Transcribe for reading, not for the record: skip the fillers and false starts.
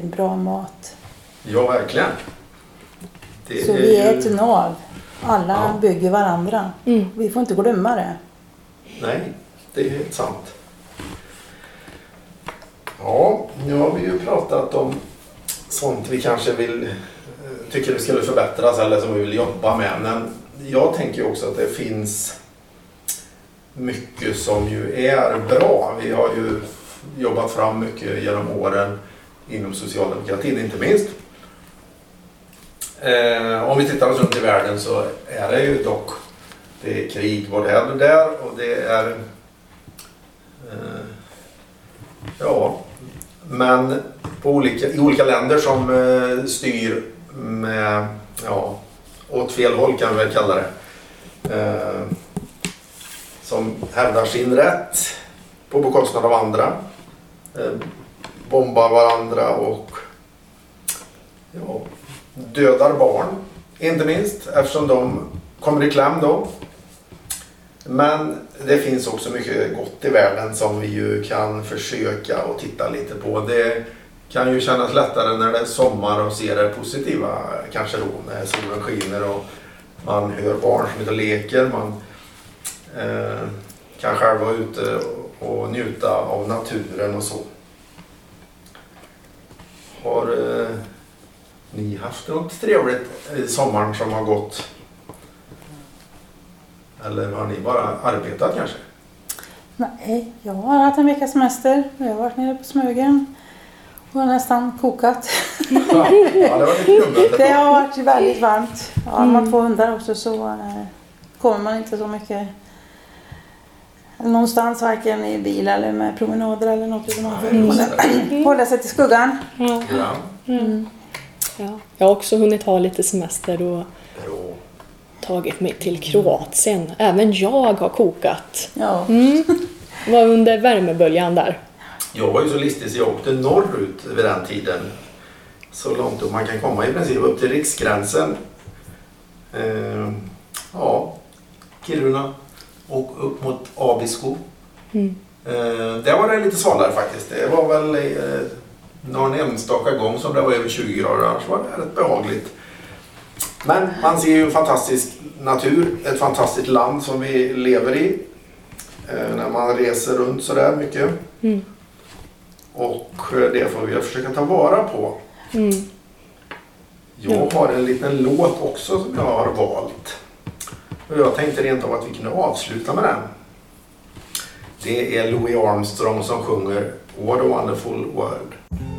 bra mat. Ja, verkligen. Så vi är ett nav. Alla bygger varandra. Vi får inte glömma det. Nej, det är helt sant. Ja, nu har vi ju pratat om sånt vi kanske tycker det skulle förbättras eller som vi vill jobba med. Men jag tänker också att det finns mycket som ju är bra. Vi har ju jobbat fram mycket genom åren inom socialdemokratin inte minst. Om vi tittar oss runt i världen så är det ju dock det är krig både här och där och det är men i olika länder som styr med åt fel håll kan vi väl kalla det, som hävdar sin rätt på bekostnad av andra, bombar varandra och dödar barn, inte minst eftersom de kommer i kläm då. Men det finns också mycket gott i världen som vi ju kan försöka och titta lite på. Det kan ju kännas lättare när det är sommar och ser det positiva, kanske då när solen skiner och man hör barn som inte leker. Man kan själv vara ute och njuta av naturen och så. Har ni haft något trevligt i sommaren som har gått? Eller har ni bara arbetat kanske? Nej, jag har haft en veckas semester. Jag har varit nere på Smögen och har nästan kokat. Ja, det var lite jobbigt. Det har varit väldigt varmt. Ja, har man 2 hundar också så kommer man inte så mycket någonstans, varken i bil eller med promenader eller något. Hålla sig till skuggan. Ja. Ja. Jag har också hunnit ha lite semester och tagit mig till Kroatien. Även jag har kokat. Ja. Var under värmeböljan där. Jag var ju så listig så jag åkte norrut vid den tiden. Så långt upp man kan komma i princip upp till riksgränsen. Kiruna och upp mot Abisko. Där var det lite svalare faktiskt. Det var väl någon enstaka gång som det var över 20 grader. Annars var det rätt behagligt. Men man ser ju en fantastisk natur, ett fantastiskt land som vi lever i när man reser runt sådär mycket. Och det får vi försöka ta vara på. Jag har en liten låt också som jag har valt. Och jag tänkte rent av att vi kunde avsluta med den. Det är Louis Armstrong som sjunger What a Wonderful World.